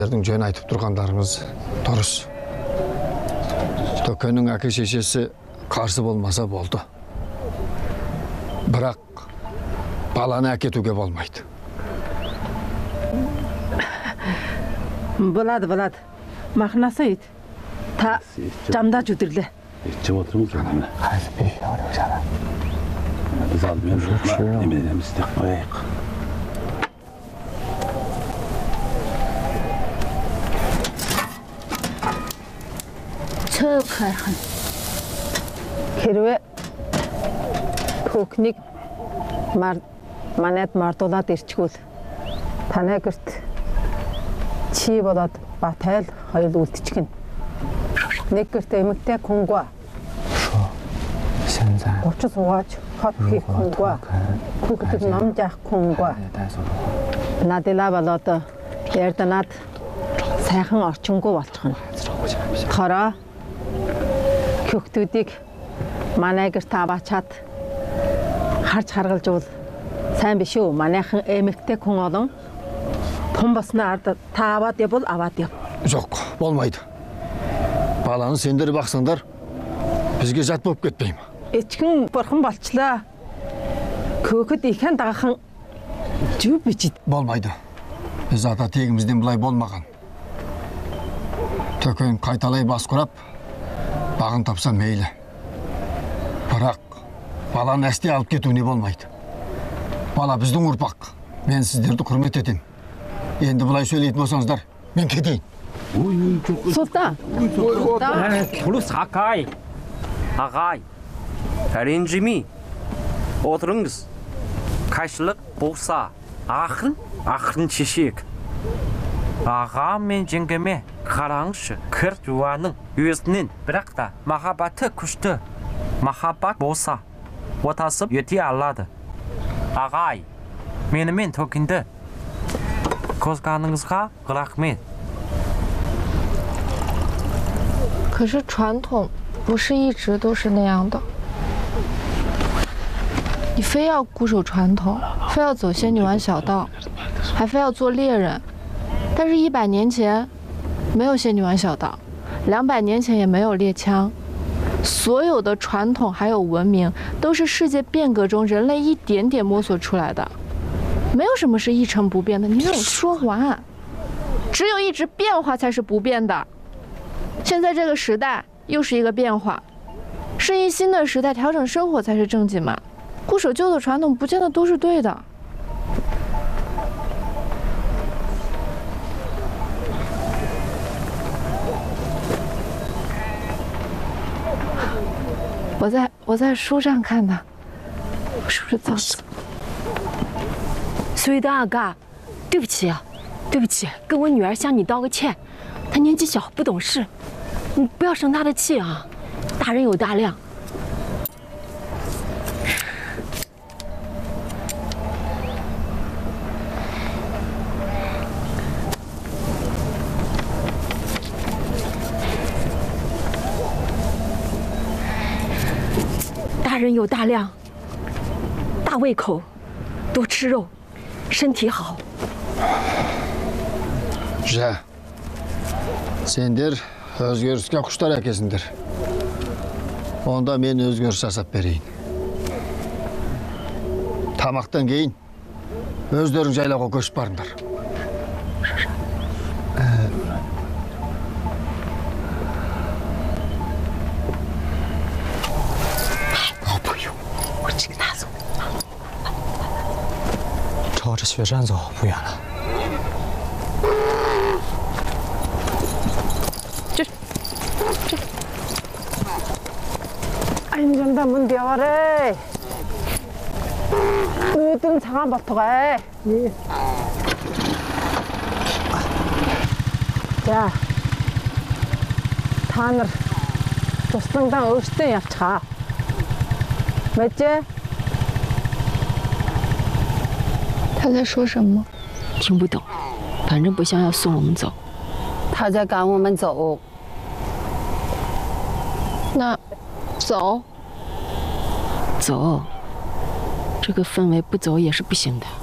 Жөн айтып тұрғандарыңыз дұрыс. Төкеннің әке-шешесі қарсы болмаса болды. Бірақ баланы әкетуге болмайды. Болады. Мақнасы ет. Та жамда жүдірлі. İçim oturmuş önemli. Biz almıyoruz. Emin istek koyayım. Çok harikın. Kerve көкнік манет мартолад ирчгүүл танай гэрт чи болоод батайл хоёул үлдчихгэн. Нэг гэрт эмэгтэй хүнгүй. Учир суугач хот хийх хүнгүй. Хүүхэд ном заах хүнгүй. Надила болоод ярданаад сайхан орчингүй болчихно. Хороо хүүхдүүдийг манай гэрт аваачаад харж харгалж бол сайн биш үү? Манайхан эмэгтэй хүн олон том басна ард та аваад явбал аваад яв. Жоқ, болмайды. Баланы сендер бақсаңдар, бізге жат болып кетпейм. Эчгэн бурхан болчлаа. Көөхөд ихэн дагахын зүв бичид. Болмайды. Біз ата тегімізден бұлай болмаған. Төкен қайталай бас құрап, бағын тапса мейлі. Бірақ баланы әсте алып кетуіне болмайды. Бала біздің ұрпақ. Мен сіздерді құрмет етем. Енді бұлай сөйлейтін болсаңыздар, мен кетейін. Сұлтан. Құлыс Ағай. Ағай. Ренжімей. Отырыңыз. Қайшылық болса, ақырын шешек. Аға мен жеңгеме қараңызшы, кір жуаның өзінен, бірақ та махаббаты күшті. Махаббат болса, отасып ете алады. Ағай, менімен Төкенді қозғаныңызға рахмет. 可是传统不是一直都是那样的。你非要固守传统，非要走仙女湾小道，还非要做猎人。但是100年前没有仙女湾小道，200年前也没有猎枪。所有的传统还有文明，都是世界变革中人类一点点摸索出来的，没有什么是一成不变的。你让我说完，只有一直变化才是不变的。现在这个时代又是一个变化，适应新的时代，调整生活才是正经嘛。固守旧的传统，不见得都是对的。我在书上看的，我是不是造次？ 所以的阿嘎，对不起啊，对不起，跟我女儿向你道个歉，她年纪小不懂事，你不要生她的气啊，大人有大量。大人有大量，大胃口，多吃肉，身体好。 Жә, сендер өзгеріске құштар әкесіңдер. Онда мен өзгеріс жасап берейін. Тамақтан кейін өздерің жайлауға көшіп барыңдар. 朝着雪山走，不远了。 这안전다 문 대와래. 누든 장아 버터가. 자, 타늘 도스당당 어스때 약차. 맞지? 他在说什么？ 听不懂，反正不像要送我们走。 他在赶我们走。 那走？ 走，这个氛围不走也是不行的。